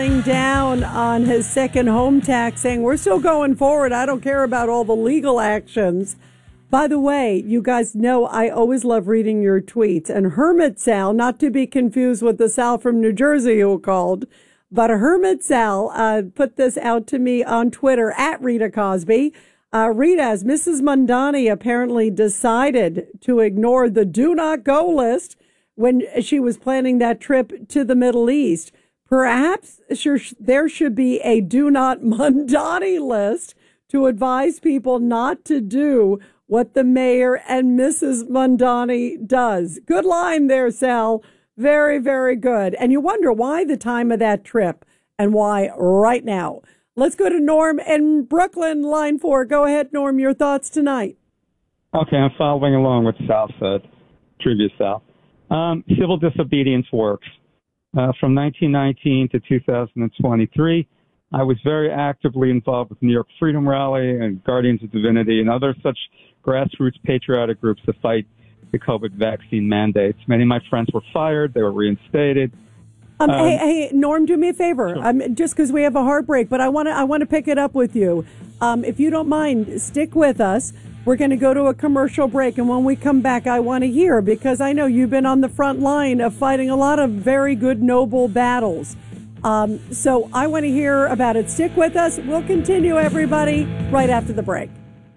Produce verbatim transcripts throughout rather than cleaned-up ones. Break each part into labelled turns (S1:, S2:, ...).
S1: Down on his second home tax, saying we're still going forward. I don't care about all the legal actions. By the way, you guys know I always love reading your tweets. And Hermit Sal, not to be confused with the Sal from New Jersey who called, but Hermit Sal uh, put this out to me on Twitter at Rita Cosby. Uh, Rita, as Missus Mondani apparently decided to ignore the do not go list when she was planning that trip to the Middle East. Perhaps there should be a do not Mondani list to advise people not to do what the mayor and Missus Mondani does. Good line there, Sal. Very, very good. And you wonder why the time of that trip and why right now. Let's go to Norm in Brooklyn, line four. Go ahead, Norm, your thoughts tonight.
S2: Okay, I'm following along with Sal said, previous Sal. Um, civil disobedience works. Uh, from nineteen nineteen to two thousand twenty-three, I was very actively involved with New York Freedom Rally and Guardians of Divinity and other such grassroots patriotic groups to fight the COVID vaccine mandates. Many of my friends were fired. They were reinstated.
S1: Um, um, hey, hey, Norm, do me a favor. Sure. Um, just because we have a heartbreak, but I want to I want to pick it up with you. Um, if you don't mind, stick with us. We're going to go to a commercial break, and when we come back, I want to hear, because I know you've been on the front line of fighting a lot of very good, noble battles. Um, so I want to hear about it. Stick with us. We'll continue, everybody, right after the break.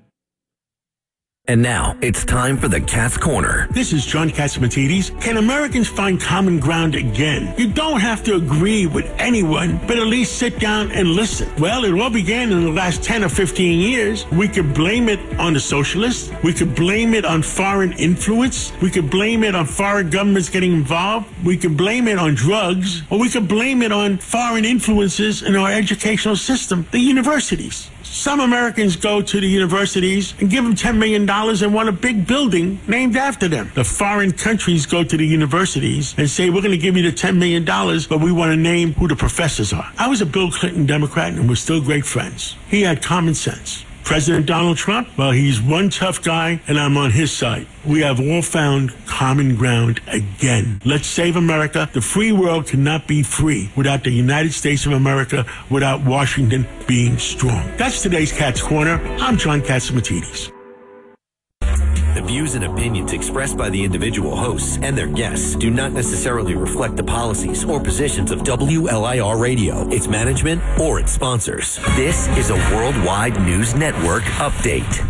S3: And now it's time for the Cat's Corner.
S4: This is John Catsimatidis. Can Americans find common ground again? You don't have to agree with anyone, but at least sit down and listen. Well, it all began in the last ten or fifteen years. We could blame it on the socialists. We could blame it on foreign influence. We could blame it on foreign governments getting involved. We could blame it on drugs. Or we could blame it on foreign influences in our educational system, the universities. Some Americans go to the universities and give them ten million dollars and want a big building named after them. The foreign countries go to the universities and say, we're going to give you the ten million dollars, but we want to name who the professors are. I was a Bill Clinton Democrat, and we're still great friends. He had common sense. President Donald Trump, well, he's one tough guy, and I'm on his side. We have all found common ground again. Let's save America. The free world cannot be free without the United States of America, without Washington being strong. That's today's Cat's Corner. I'm John Catsimatidis.
S3: The views and opinions expressed by the individual hosts and their guests do not necessarily reflect the policies or positions of W L I R Radio, its management, or its sponsors. This is a Worldwide News Network update.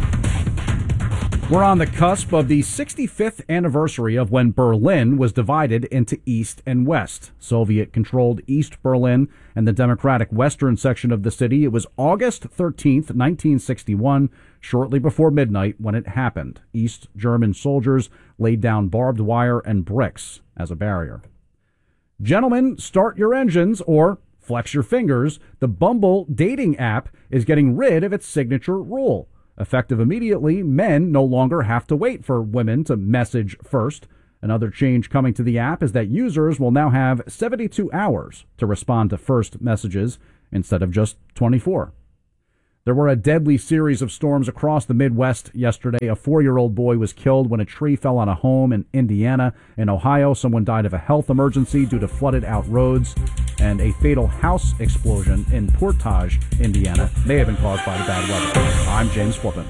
S5: We're on the cusp of the sixty-fifth anniversary of when Berlin was divided into East and West. Soviet-controlled East Berlin and the democratic western section of the city. It was August thirteenth, nineteen sixty-one, shortly before midnight when it happened. East German soldiers laid down barbed wire and bricks as a barrier. Gentlemen, start your engines or flex your fingers. The Bumble dating app is getting rid of its signature rule. Effective immediately, men no longer have to wait for women to message first. Another change coming to the app is that users will now have seventy-two hours to respond to first messages instead of just twenty-four. There were a deadly series of storms across the Midwest yesterday. A four-year-old boy was killed when a tree fell on a home in Indiana. In Ohio, someone died of a health emergency due to flooded-out roads. And a fatal house explosion in Portage, Indiana, may have been caused by the bad weather. I'm James Flippin.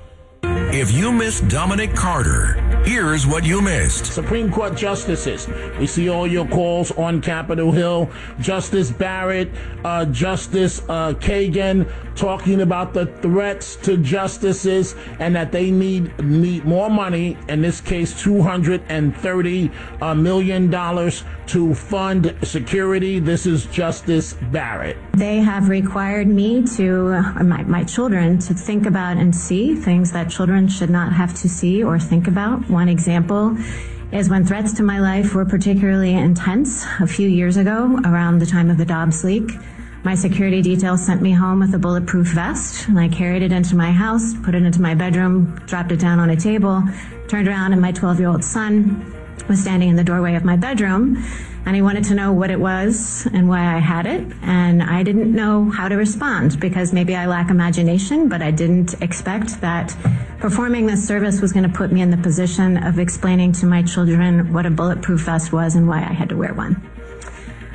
S3: If you missed Dominic Carter, here's what you missed.
S6: Supreme Court justices. We see all your calls on Capitol Hill. Justice Barrett, uh, Justice uh, Kagan talking about the threats to justices and that they need need more money, in this case two hundred thirty million dollars to fund security. This is Justice Barrett.
S7: They have required me to, uh, my, my children, to think about and see things that children should not have to see or think about. One example is when threats to my life were particularly intense a few years ago, around the time of the Dobbs leak. My security detail sent me home with a bulletproof vest, and I carried it into my house, put it into my bedroom, dropped it down on a table, turned around, and my twelve-year-old son was standing in the doorway of my bedroom, and he wanted to know what it was and why I had it, and I didn't know how to respond because maybe I lack imagination, but I didn't expect that performing this service was going to put me in the position of explaining to my children what a bulletproof vest was and why I had to wear one.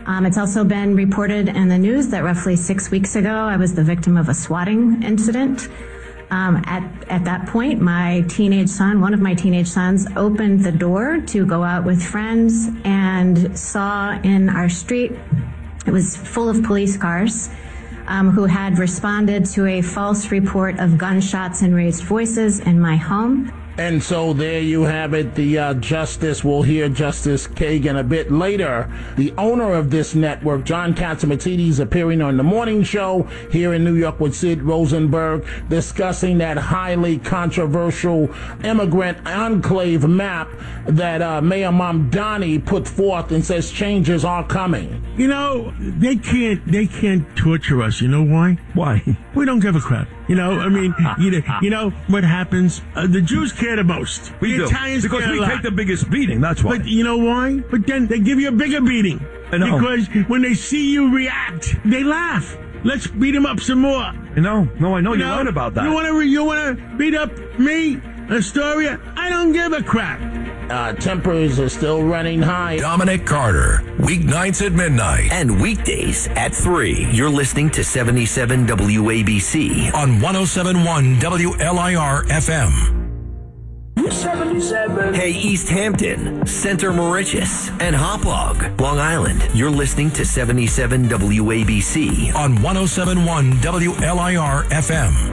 S7: Um, it's also been reported in the news that roughly six weeks ago, I was the victim of a swatting incident. Um, at, at that point, my teenage son, one of my teenage sons, opened the door to go out with friends and saw in our street, it was full of police cars, um, who had responded to a false report of gunshots and raised voices in my home.
S6: And so there you have it. The uh, Justice, we'll hear Justice Kagan a bit later. The owner of this network, John Catsimatidis, appearing on the morning show here in New York with Sid Rosenberg, discussing that highly controversial immigrant enclave map that uh, Mayor Mamdani put forth and says changes are coming.
S4: You know, they can't they can't torture us. You know why? Why? We don't give a crap. You know, I mean, you know, you know what happens? Uh, the Jews care the most.
S8: We
S4: the
S8: do.
S4: Italians
S8: because
S4: care
S8: we
S4: a lot.
S8: take the biggest beating, that's why.
S4: But you know why? But then they give you a bigger beating.
S8: I know.
S4: Because when they see you react, they laugh. Let's beat them up some more.
S8: You know? No, I know.
S4: You
S8: You're
S4: know?
S8: right about that.
S4: You want to you want to beat up me, Astoria? I don't give a crap.
S6: Uh, tempers are still running high.
S3: Dominic Carter, weeknights at midnight and weekdays at three. You're listening to seventy-seven W A B C on one oh seven point one W L I R F M.
S9: seventy-seven.
S3: Hey, East Hampton, Center Mauritius, and Hauppauge, Long Island. You're listening to seventy-seven W A B C on one oh seven point one W L I R F M.